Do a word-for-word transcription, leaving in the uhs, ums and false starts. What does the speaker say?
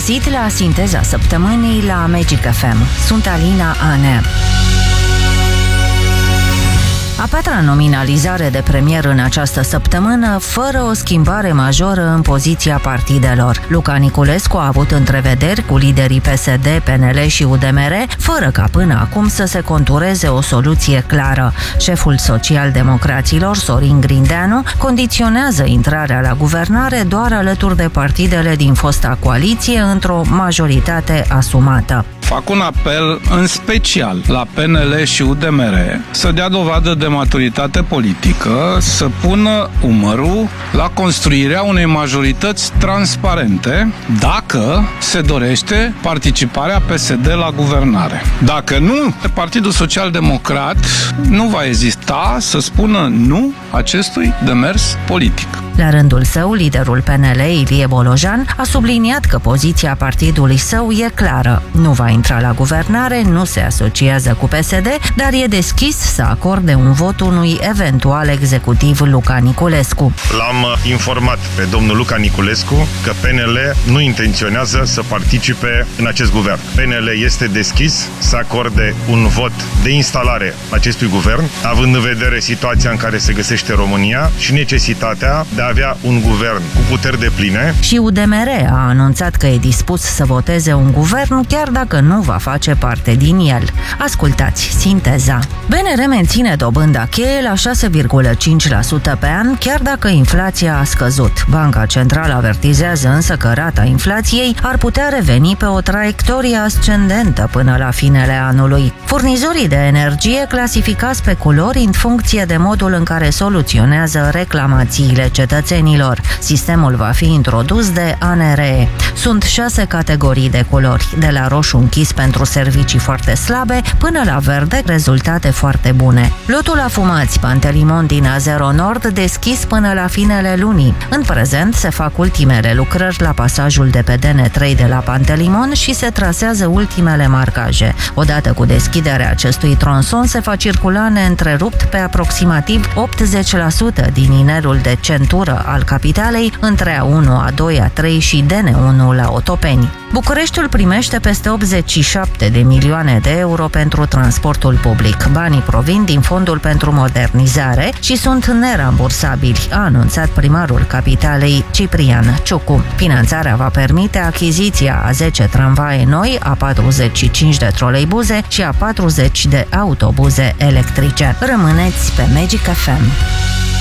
găsit la Sinteza Săptămânii la Magic F M. Sunt Alina Anea. A patra nominalizare de premier în această săptămână, fără o schimbare majoră în poziția partidelor. Luca Niculescu a avut întrevederi cu liderii P S D, P N L și U D M R, fără ca până acum să se contureze o soluție clară. Șeful social-democraților, Sorin Grindeanu, condiționează intrarea la guvernare doar alături de partidele din fosta coaliție într-o majoritate asumată. Fac un apel în special la P N L și U D M R să dea dovadă de maturitate politică, să pună umărul la construirea unei majorități transparente dacă se dorește participarea P S D la guvernare. Dacă nu, Partidul Social Democrat nu va ezita să spună nu acestui demers politic. La rândul său, liderul P N L, Ilie Bolojan, a subliniat că poziția partidului său e clară. Nu va intra la guvernare, nu se asociază cu P S D, dar e deschis să acorde un vot unui eventual executiv Luca Niculescu. L-am informat pe domnul Luca Niculescu că P N L nu intenționează să participe în acest guvern. P N L este deschis să acorde un vot de instalare acestui guvern, având în vedere situația în care se găsește România și necesitatea de a avea un guvern cu puteri depline. Și U D M R a anunțat că e dispus să voteze un guvern chiar dacă nu va face parte din el. Ascultați Sinteza. B N R menține dobânda cheie la șase virgulă cinci la sută pe an, chiar dacă inflația a scăzut. Banca Centrală avertizează însă că rata inflației ar putea reveni pe o traiectorie ascendentă până la finele anului. Furnizorii de energie clasificați pe culori în funcție de modul în care soluționează reclamațiile cetățenilor. Sistemul va fi introdus de A N R E. Sunt șase categorii de culori, de la roșu închis pentru servicii foarte slabe până la verde, rezultate foarte bune. Lotul afumați Pantelimon din Azero Nord deschis până la finele lunii. În prezent se fac ultimele lucrări la pasajul de pe D N trei de la Pantelimon și se trasează ultimele marcaje. Odată cu deschiderea acestui tronson se va circula neîntrerupt pe aproximativ optzeci la sută din inelul de centură al capitalei între A unu, A doi, A trei și D N unu la Otopeni. Bucureștiul primește peste optzeci și șapte de milioane de euro pentru transportul public. Banii provin din Fondul pentru Modernizare și sunt nerambursabili, a anunțat primarul capitalei Ciprian Ciucu. Finanțarea va permite achiziția a zece tramvaie noi, a patruzeci și cinci de troleibuze și a patruzeci de autobuze electrice. Rămâneți pe Magic F M.